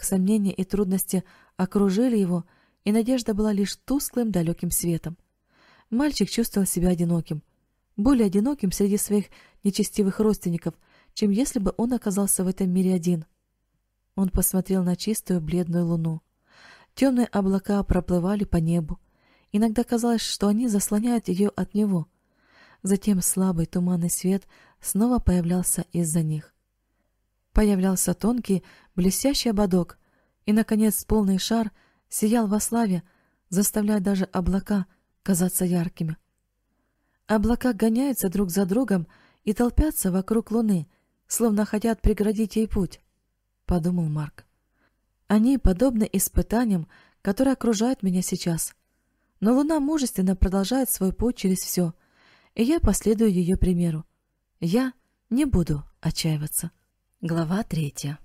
Страх, сомнения и трудности окружили его, и надежда была лишь тусклым далеким светом. Мальчик чувствовал себя одиноким, более одиноким среди своих нечестивых родственников, чем если бы он оказался в этом мире один. Он посмотрел на чистую бледную луну. Темные облака проплывали по небу. Иногда казалось, что они заслоняют ее от него. Затем слабый туманный свет снова появлялся из-за них. Появлялся тонкий, блестящий ободок, и, наконец, полный шар сиял во славе, заставляя даже облака казаться яркими. Облака гоняются друг за другом и толпятся вокруг луны, словно хотят преградить ей путь, — подумал Марк. Они подобны испытаниям, которые окружают меня сейчас. Но луна мужественно продолжает свой путь через все, и я последую ее примеру. Я не буду отчаиваться. Глава 3.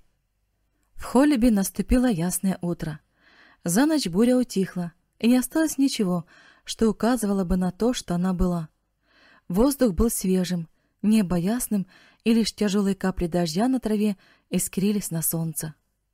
В Холлиби наступило ясное утро. За ночь буря утихла, и не осталось ничего, что указывало бы на то, что она была. Воздух был свежим, небо ясным, и лишь тяжелые капли дождя на траве искрились на солнце.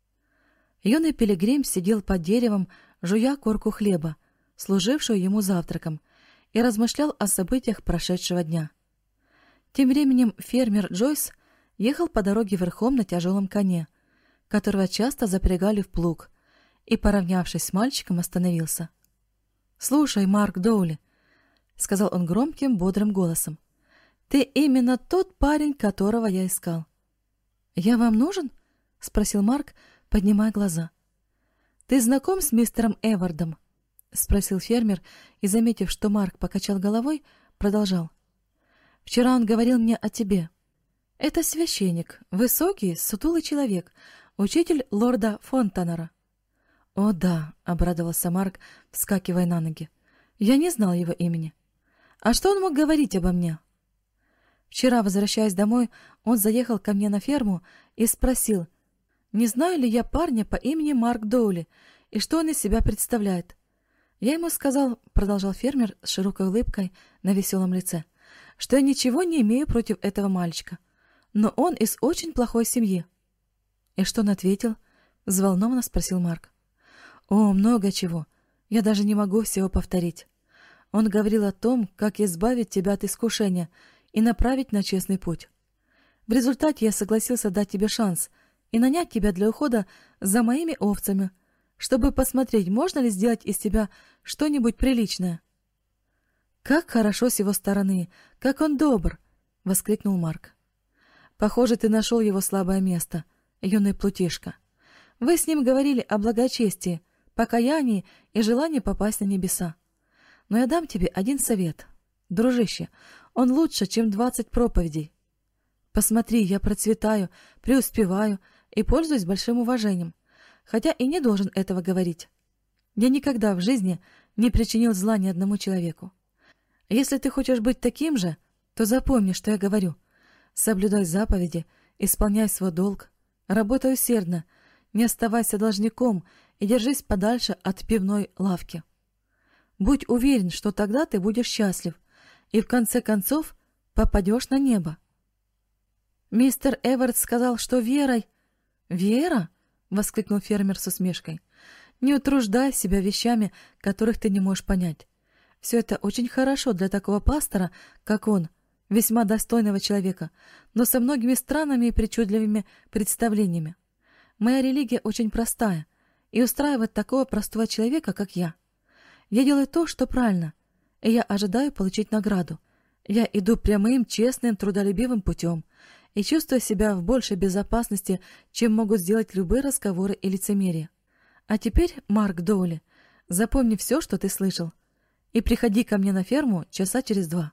Юный пилигрим сидел под деревом, жуя корку хлеба, служившую ему завтраком, и размышлял о событиях прошедшего дня. Тем временем фермер Джойс ехал по дороге верхом на тяжелом коне, которого часто запрягали в плуг, и, поравнявшись с мальчиком, остановился. «Слушай, Марк Доули», — сказал он громким, бодрым голосом, — «ты именно тот парень, которого я искал». «Я вам нужен?» — спросил Марк, поднимая глаза. «Ты знаком с мистером Эвардом?» — спросил фермер, и, заметив, что Марк покачал головой, продолжал. «Вчера он говорил мне о тебе. Это священник, высокий, сутулый человек, учитель лорда Фонтанера». «О да», — обрадовался Марк, вскакивая на ноги. «Я не знал его имени. А что он мог говорить обо мне?» «Вчера, возвращаясь домой, он заехал ко мне на ферму и спросил, не знаю ли я парня по имени Марк Доули и что он из себя представляет. Я ему сказал, — продолжал фермер с широкой улыбкой на веселом лице, — что я ничего не имею против этого мальчика, но он из очень плохой семьи». «И что он ответил?» — взволнованно спросил Марк. «О, много чего. Я даже не могу всего повторить. Он говорил о том, как избавить тебя от искушения и направить на честный путь. В результате я согласился дать тебе шанс и нанять тебя для ухода за моими овцами, чтобы посмотреть, можно ли сделать из тебя что-нибудь приличное». «Как хорошо с его стороны! Как он добр!» — воскликнул Марк. «Похоже, ты нашел его слабое место, юный плутишка. Вы с ним говорили о благочестии, покаянии и желании попасть на небеса. Но я дам тебе один совет. Дружище, он лучше, чем 20 проповедей. Посмотри, я процветаю, преуспеваю и пользуюсь большим уважением, хотя и не должен этого говорить. Я никогда в жизни не причинил зла ни одному человеку. Если ты хочешь быть таким же, то запомни, что я говорю. Соблюдай заповеди, исполняй свой долг, работай усердно, не оставайся должником и держись подальше от пивной лавки. Будь уверен, что тогда ты будешь счастлив и в конце концов попадешь на небо». «Мистер Эвард сказал, что верой...» «Вера?» — воскликнул фермер с усмешкой. «Не утруждай себя вещами, которых ты не можешь понять. Все это очень хорошо для такого пастора, как он, весьма достойного человека, но со многими странными и причудливыми представлениями. Моя религия очень простая и устраивает такого простого человека, как я. Я делаю то, что правильно, и я ожидаю получить награду. Я иду прямым, честным, трудолюбивым путем и чувствую себя в большей безопасности, чем могут сделать любые разговоры и лицемерие. А теперь, Марк Доули, запомни все, что ты слышал, и приходи ко мне на ферму часа через 2.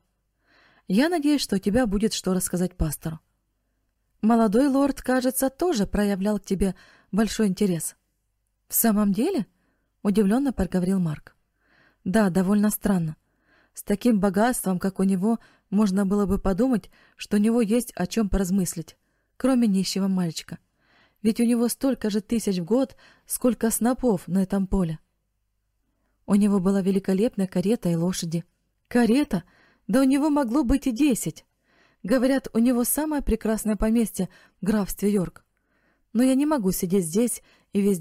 Я надеюсь, что у тебя будет что рассказать пастору. Молодой лорд, кажется, тоже проявлял к тебе большой интерес». «В самом деле?» — удивленно проговорил Марк. «Да, довольно странно. С таким богатством, как у него, можно было бы подумать, что у него есть о чем поразмыслить, кроме нищего мальчика. Ведь у него столько же тысяч в год, сколько снопов на этом поле. У него была великолепная карета и лошади». «Карета? Да у него могло быть и 10. Говорят, у него самое прекрасное поместье в графстве Йорк. Но я не могу сидеть здесь и весь